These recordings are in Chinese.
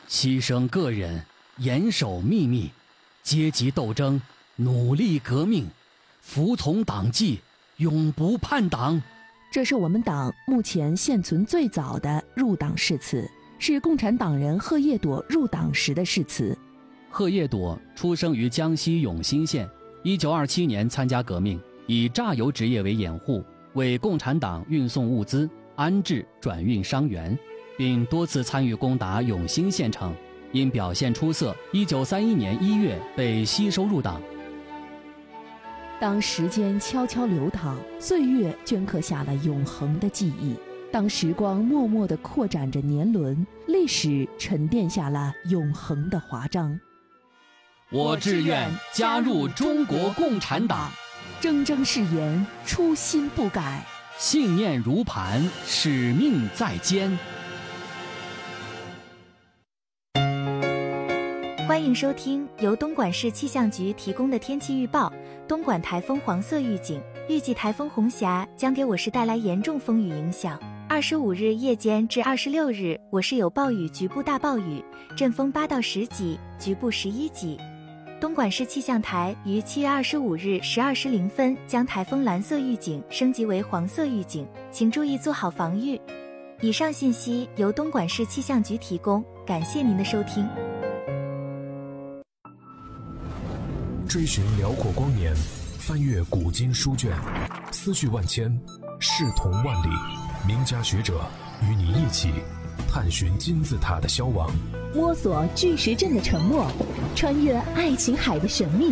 牺牲个人，严守秘密，阶级斗争，努力革命，服从党纪，永不叛党。 这是我们党目前现存最早的入党誓词，是共产党人贺叶朵入党时的誓词。 贺叶朵出生于江西永兴县，1927年参加革命，以榨油职业为掩护，为共产党运送物资、安置转运伤员，并多次参与攻打永兴县城。因表现出色，1931年1月被吸收入党。 当时间悄悄流淌，岁月镌刻下了永恒的记忆；当时光默默地扩展着年轮，历史沉淀下了永恒的华章。 我志愿加入中国共产党， 铮铮誓言，初心不改， 信念如磐，使命在肩。 欢迎收听由东莞市气象局提供的天气预报。东莞台风黄色预警，预计台风红霞将给我市带来严重风雨影响。25日夜间至26日，我市有暴雨，局部大暴雨，阵风8到10级，局部11级。东莞市气象台于7月25日12时0分将台风蓝色预警升级为黄色预警，请注意做好防御。以上信息由东莞市气象局提供，感谢您的收听。 追寻辽阔光年，翻阅古今书卷，思绪万千，视同万里。名家学者与你一起探寻金字塔的消亡， 摸索巨石阵的沉默，穿越爱琴海的神秘，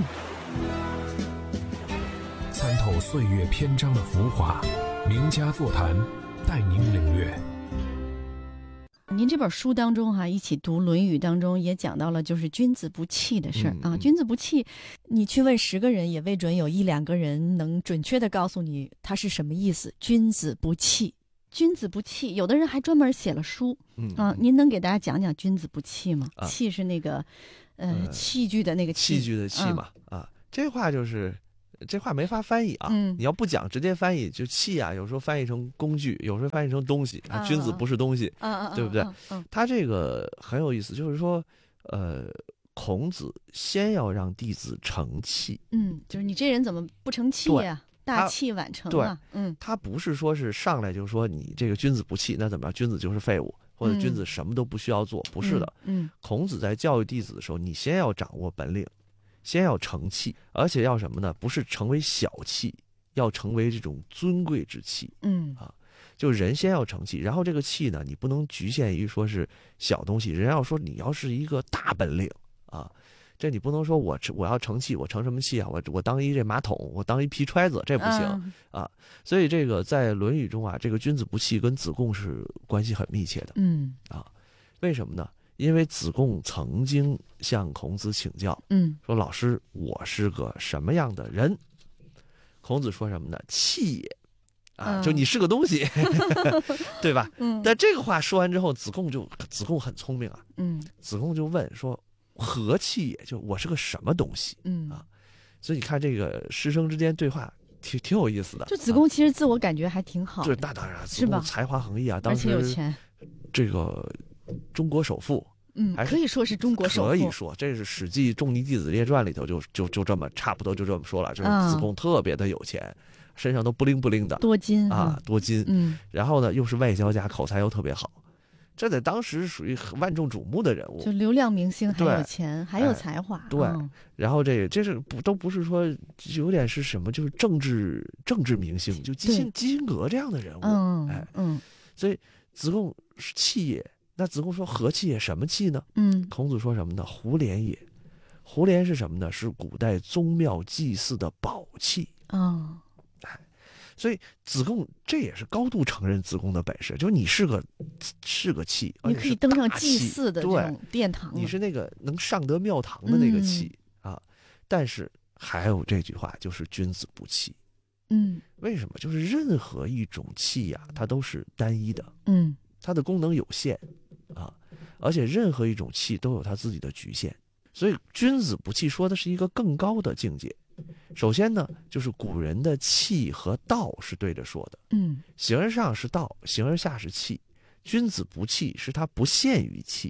参透岁月篇章的浮华。名家座谈，带您领略。 您这本书当中一起读《论语》当中也讲到了，就是君子不器的事啊。君子不器，你去问10个人，也未准有1、2个人能准确的告诉你它是什么意思。君子不器，君子不器，有的人还专门写了书您能给大家讲讲君子不器吗？器是那个器具的那个器， 器具的器嘛这话就是这话没法翻译啊。你要不讲直接翻译，就器有时候翻译成工具，有时候翻译成东西君子不是东西对不对？他这个很有意思，就是说孔子先要让弟子成器。 就是你这人怎么不成器呀？大器晚成啊。 他不是说是上来就说你这个君子不器，那怎么样？君子就是废物，或者君子什么都不需要做，不是的。孔子在教育弟子的时候，你先要掌握本领，先要成器，而且要什么呢？不是成为小器，要成为这种尊贵之器。就人先要成器，然后这个器呢，你不能局限于说是小东西，人要说你要是一个大本领这你不能说我要成器，我成什么器啊？我当一这马桶，我当一皮揣子，这不行所以这个在《论语》中这个君子不器跟子贡是关系很密切的。为什么呢？因为子贡曾经向孔子请教，说老师，我是个什么样的人？孔子说什么呢？器也就你是个东西对吧？但这个话说完之后，子贡很聪明子贡就问说，何器也？就我是个什么东西所以你看这个师生之间对话挺有意思的。 就子贡其实自我感觉还挺好， 那当然，子贡才华横溢当时而且有钱， 这个中国首富可以说是中国首富， 可以说这是《史记·仲尼弟子列传》里头就这么差不多就这么说了，就是子贡特别的有钱，身上都不灵不灵的， 多金多金然后呢又是外交家，口才又特别好，这在当时属于万众瞩目的人物， 就流量明星，还有钱，还有才华。 然后这是都不是说有点是什么，就是政治明星，就基辛格这样的人物。所以子贡是器也。那子贡说何器也？什么器呢？孔子说什么呢？胡连也。胡连是什么呢？是古代宗庙祭祀的宝器。所以子贡这也是高度承认子贡的本事，就是你是个器， 你可以登上祭祀的这种殿堂， 你是那个能上得庙堂的那个器但是还有这句话，就是君子不器。为什么？就是任何一种器它都是单一的。它的功能有限而且任何一种器都有它自己的局限，所以君子不器说的是一个更高的境界。首先呢，就是古人的器和道是对着说的，形而上是道，形而下是器。君子不器是他不限于器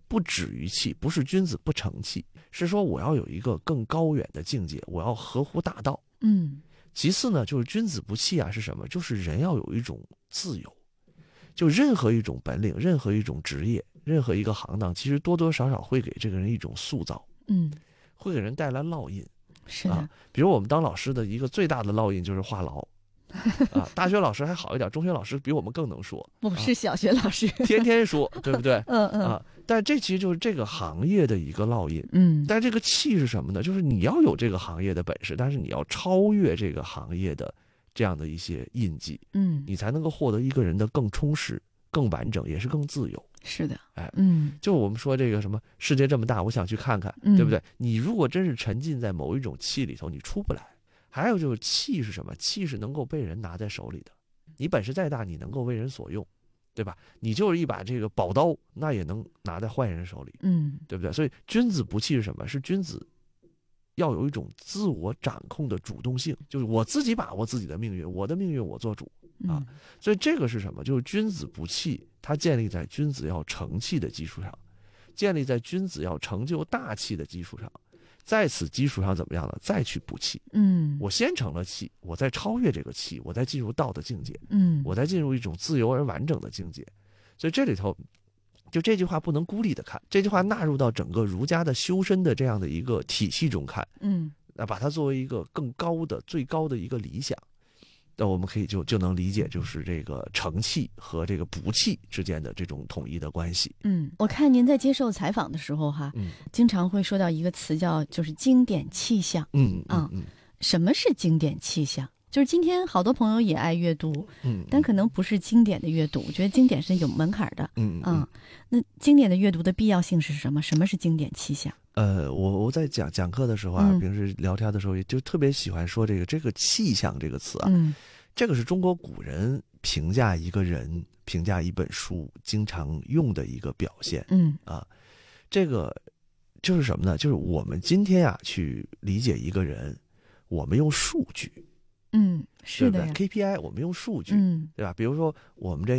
不止于气，不是君子不成器，是说我要有一个更高远的境界，我要合乎大道。其次呢，就是君子不器啊，是什么？就是人要有一种自由，就任何一种本领，任何一种职业，任何一个行当，其实多多少少会给这个人一种塑造，会给人带来烙印。 是的， 比如我们当老师的一个最大的烙印就是话痨。大学老师还好一点，中学老师比我们更能说。 我是小学老师， 天天说，对不对？但这其实就是这个行业的一个烙印。但这个气是什么呢？就是你要有这个行业的本事，但是你要超越这个行业的这样的一些印记，你才能够获得一个人的更充实、更完整，也是更自由。 是的， 就我们说这个什么世界这么大，我想去看看，对不对？你如果真是沉浸在某一种气里头，你出不来。还有就是气是什么？气是能够被人拿在手里的。你本事再大，你能够为人所用，对吧？你就是一把这个宝刀，那也能拿在坏人手里，对不对？所以君子不器是什么？是君子要有一种自我掌控的主动性，就是我自己把握自己的命运，我的命运我做主啊。所以这个是什么？就是君子不器，它建立在君子要成器的基础上，建立在君子要成就大器的基础上。在此基础上怎么样呢？再去补气。我先成了气，我再超越这个气，我再进入道的境界。我再进入一种自由而完整的境界。所以这里头，就这句话不能孤立的看，这句话纳入到整个儒家的修身的这样的一个体系中看。那把它作为一个更高的、最高的一个理想。那我们可以就能理解，就是这个成器和这个不器之间的这种统一的关系。 我看您在接受采访的时候哈，经常会说到一个词就是经典气象。什么是经典气象？就是今天好多朋友也爱阅读，但可能不是经典的阅读。我觉得经典是有门槛的。那经典的阅读的必要性是什么？什么是经典气象？ 我在讲课的时候啊，平时聊天的时候，也就特别喜欢说这个气象这个词啊。这个是中国古人评价一个人、评价一本书经常用的一个表现。这个就是什么呢？就是我们今天啊去理解一个人，我们用数据。是的呀， KPI 我们用数据，对吧？比如说我们这